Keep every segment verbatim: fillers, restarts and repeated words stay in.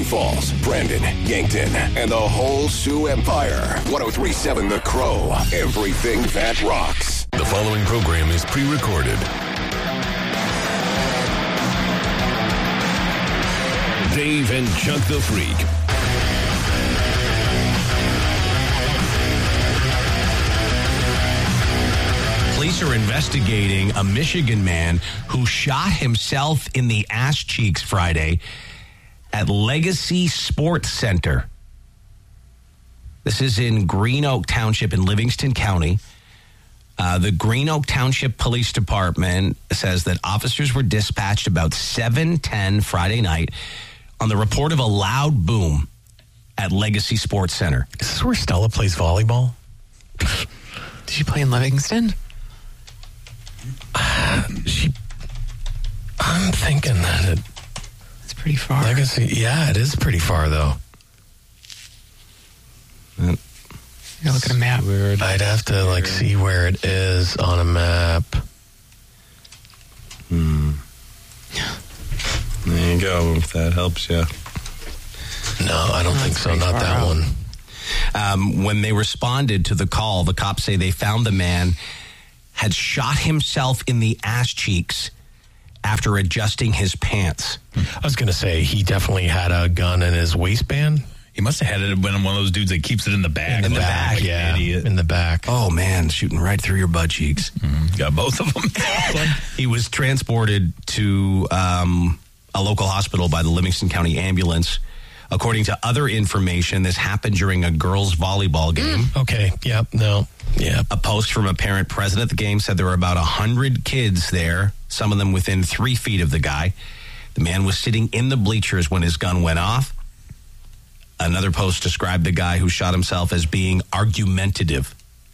Falls, Brandon, Yankton, and the whole Sioux Empire. one oh three point seven The Crow. Everything that rocks. The following program is pre-recorded. Dave and Chuck the Freak. Police are investigating a Michigan man who shot himself in the ass cheeks Friday at Legacy Sports Center. This is in Green Oak Township in Livingston County. Uh, the Green Oak Township Police Department says that officers were dispatched about seven ten Friday night on the report of a loud boom at Legacy Sports Center. Is this where Stella plays volleyball? Did she play in Livingston? Uh, she. I'm thinking that it. It's pretty far. Legacy, yeah, it is pretty far though. You gotta look at a map. Weird. I'd have to like see where it is on a map. Hmm. There you go. If that helps you. No, I don't No, think it's so. pretty Not far that out. one. Um, when they responded to the call, the cops say they found the man had shot himself in the ass cheeks after adjusting his pants. I was going to say he definitely had a gun in his waistband. He must have had it when one of those dudes that keeps it in the back. In the like, back, like an yeah, idiot. in the back. Oh, man, shooting right through your butt cheeks. Mm-hmm. Got both of them. He was transported to um, a local hospital by the Livingston County Ambulance. According to other information, this happened during a girls' volleyball game. Okay, yep, no, yep. A post from a parent present at the game said there were about one hundred kids there, some of them within three feet of the guy. The man was sitting in the bleachers when his gun went off. Another post described the guy who shot himself as being argumentative.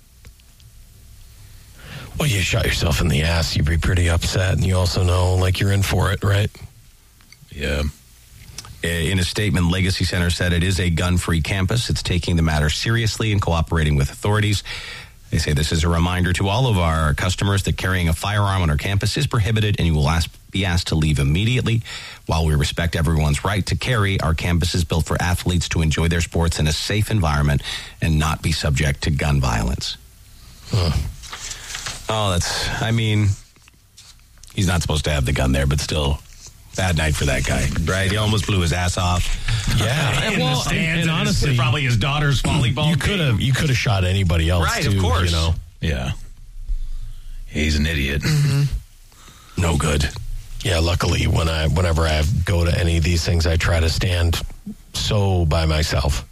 Well, you shot yourself in the ass, you'd be pretty upset, and you also know, like, you're in for it, right? Yeah. In a statement, Legacy Center said it is a gun-free campus. It's taking the matter seriously and cooperating with authorities. They say this is a reminder to all of our customers that carrying a firearm on our campus is prohibited, and you will ask, be asked to leave immediately. While we respect everyone's right to carry, our campus is built for athletes to enjoy their sports in a safe environment and not be subject to gun violence. Huh. Oh, that's, I mean, he's not supposed to have the gun there, but still... Bad night for that guy, right? He almost blew his ass off. Yeah, In well, the stands, and honestly, it's probably his daughter's volleyball. You could have, you could have shot anybody else, Right, too, of course. you know. Yeah. He's an idiot. Mm-hmm. No good. Yeah, luckily, when I, whenever I go to any of these things, I try to stand so by myself.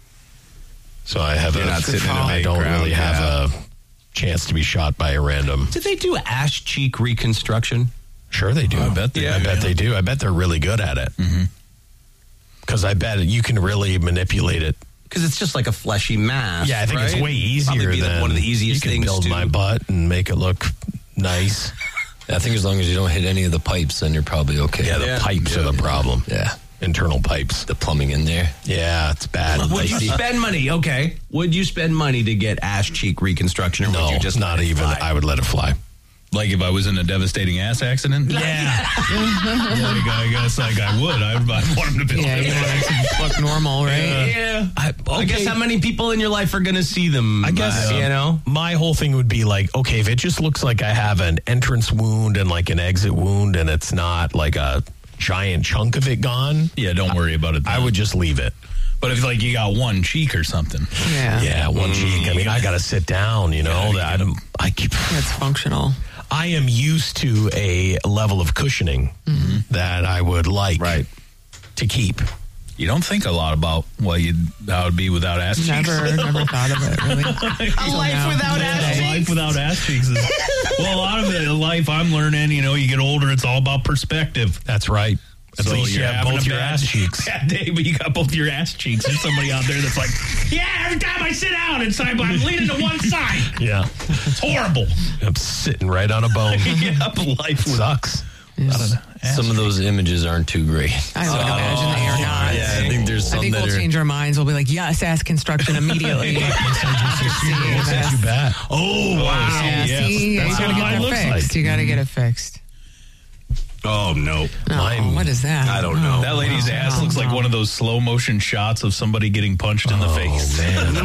So I have You're a, not sitting in a I big don't crowd, really yeah. have a chance to be shot by a random. Did they do ass cheek reconstruction? Sure, they do. I bet they I do, bet yeah. they do. I bet they're really good at it. Because I bet you can really manipulate it. Because it's just like a fleshy mass. Yeah, I think right? it's way easier Probably be than one of the easiest you can things build to my butt and make it look nice. I think as long as you don't hit any of the pipes, then you're probably okay. Yeah, the Yeah. pipes are the problem. Yeah. Internal pipes. The plumbing in there. Yeah, it's bad. Would you spend money? Okay. Would you spend money to get ass cheek reconstruction, or no, would you just not let it even. fly? I would let it fly. Like if I was in a devastating ass accident? Yeah. like, I guess like I would. I would I'd want him to be Yeah, you want it to look normal, right? Yeah. I, I guess how many people in your life are going to see them? I guess, uh, you know? My whole thing would be like, okay, if it just looks like I have an entrance wound and like an exit wound and it's not like a giant chunk of it gone, Yeah, don't worry about it then. I would just leave it. But if like you got one cheek or something. Yeah. Yeah, one cheek. I mean, I got to sit down, you know. Yeah, I, don't, I keep. It's functional. I am used to a level of cushioning that I would like Right. to keep. You don't think a lot about what you how it'd be without ass cheeks. Never, never thought of it, really. A life without ass cheeks? Life without ass cheeks is well, a lot of the life I'm learning, you know, you get older, it's all about perspective. That's right. At So least you you're have having both a your bad- ass cheeks. Bad day, but you got both your ass cheeks. There's somebody out there that's like, yeah, every time I sit down, it's like I'm leaning to one side. Yeah. It's horrible. I'm sitting right on a bone. Yep, life Sucks. Some of those images aren't too great. I would imagine they are not. Yeah, I think there's I some think that we'll are. change our minds. We'll be like, yes, ass construction immediately. Yes, you bet. Oh, wow. Yeah, yes. see, That's you gotta what get mine that looks fixed. like. You gotta get it fixed. Oh, no. No, Mine- what is that? I don't know. Oh, That lady's no, ass no, looks like no. one of those slow motion shots of somebody getting punched in the face. Oh, man.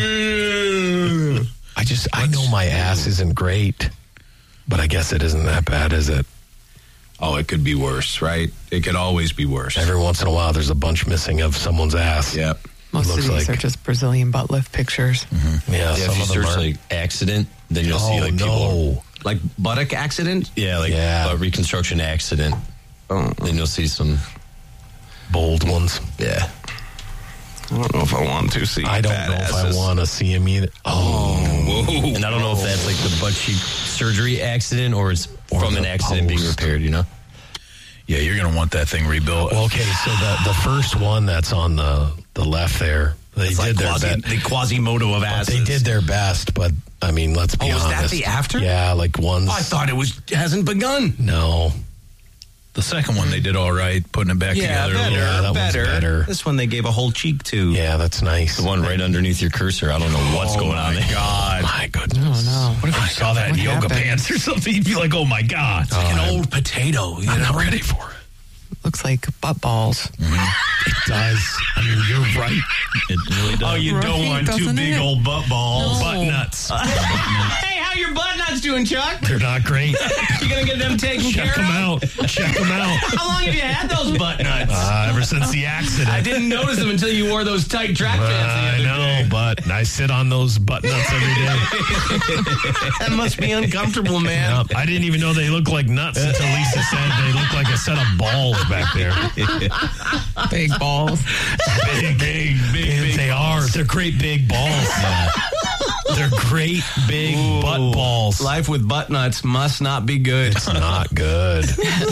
uh, I just, I know my ass isn't great, but I guess it isn't that bad, is it? Oh, it could be worse, right? It could always be worse. Every once in a while, there's a bunch missing of someone's ass. Yep. Most of looks these like- are just Brazilian butt lift pictures. Yeah, Yeah, some if you of them search are. like accident, then you'll see Oh, like people. no. Like buttock accident? Yeah, like Yeah. a reconstruction accident. Oh, Then you'll see some. Bold ones. Yeah. I don't know if I want to see I don't fat know if I asses. want to see him either. Oh, Whoa. And I don't know if that's like the butt cheek surgery accident or it's Or from the an accident being post. repaired. You know. Yeah, you're going to want that thing rebuilt. well, okay. So the the first one that's on the the left there, they It's did like their quasi, best. the Quasimodo of But asses. they did their best, but I mean, let's be Oh, was honest. that the after? Yeah, like ones. Oh, I thought it was hasn't begun. No, The second one, they did all right, putting it back Yeah, together. a better, little. Yeah, that one's better. better. This one they gave a whole cheek to. yeah, that's nice. The one right underneath your cursor. I don't know what's Oh, going on my there. God. My goodness. No, no. What if you saw that in What yoga happened? pants or something? You'd be like, oh, my God. Like an old potato. You I'm know? not ready for it. Looks like butt balls. It does. I mean, you're right. It really does. Oh, you don't Right, want two doesn't big it? old butt balls. No. butt nuts. Hey, how your butt nuts doing, Chuck? They're not great. You gonna get them taken Check care them of? out. Check them out. How long have you had those butt nuts? Uh, ever since the accident. I didn't notice them until you wore those tight track Uh, pants the I other know, day. but I sit on those butt nuts every day. That must be uncomfortable, man. Yep. I didn't even know they look like nuts until Lisa said they look like a set of balls back there. Big balls. Big, big, big. They are. They're great big balls. They're great big Ooh. butt balls. Life with butt nuts must not be good. It's not good.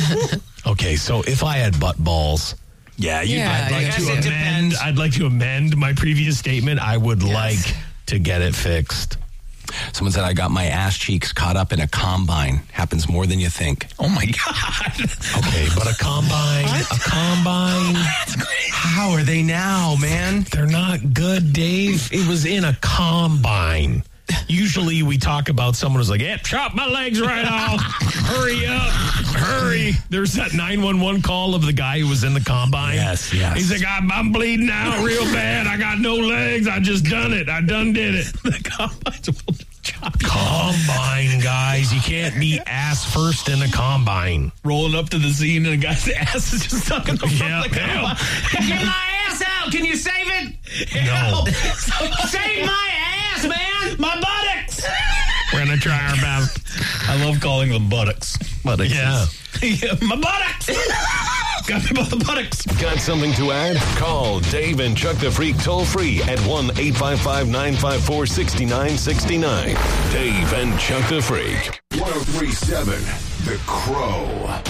Okay, so if I had butt balls, Yeah, you. Yeah, I'd like yeah. to It amend, depends. I'd like to amend my previous statement. I would Yes. like to get it fixed. Someone said I got my ass cheeks caught up in a combine. Happens more than you think. Oh, my God. Okay, but a combine, a combine, How are they now, man? they're not good, Dave. It was in a combine. Usually we talk about someone who's like, yeah, chop my legs right off. Hurry up. Hurry. There's that nine one one call of the guy who was in the combine. Yes, yes. He's like, I'm, I'm bleeding out real bad. I got no legs. I just done it. I done did it. The combines will chop you. Combine, guys. You can't be ass first in a combine. Rolling up to the scene and the guy's ass is just stuck in the front Yeah, of the hell. combine. Get my ass out! Can you save it? No. Save my ass, man! My buttocks! We're going to try our best. I love calling them buttocks. Buttocks. Yeah. Yeah, my buttocks. Got me by the buttocks. Got something to add? Call Dave and Chuck the Freak toll free at one eight five five, nine five four, six nine six nine. Dave and Chuck the Freak. one oh three point seven The Crow.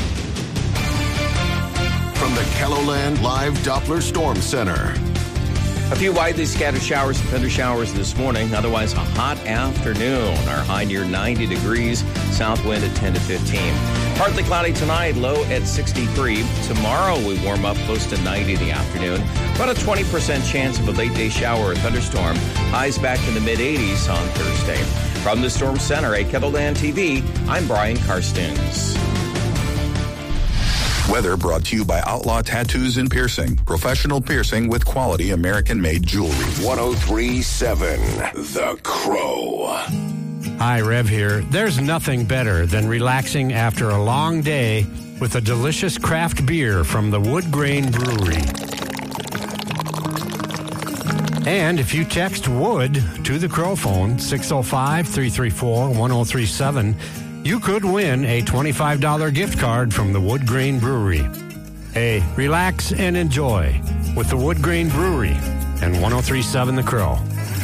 From the Kelloland Live Doppler Storm Center. A few widely scattered showers and thunder showers this morning. Otherwise, a hot afternoon. Our high near ninety degrees. South wind at ten to fifteen. Partly cloudy tonight. Low at sixty-three. Tomorrow, we warm up close to ninety in the afternoon. About a twenty percent chance of a late day shower or thunderstorm. Highs back in the mid eighties on Thursday. From the Storm Center at Kettleland T V, I'm Brian Karstens. Weather brought to you by Outlaw Tattoos and Piercing. Professional piercing with quality American-made jewelry. one oh three point seven The Crow. Hi, Rev here. There's nothing better than relaxing after a long day with a delicious craft beer from the Wood Grain Brewery. And if you text WOOD to the Crow phone, six oh five, three three four, one oh three seven, you could win a twenty-five dollars gift card from the Wood Grain Brewery. Hey, relax and enjoy with the Wood Grain Brewery and one oh three point seven The Crow.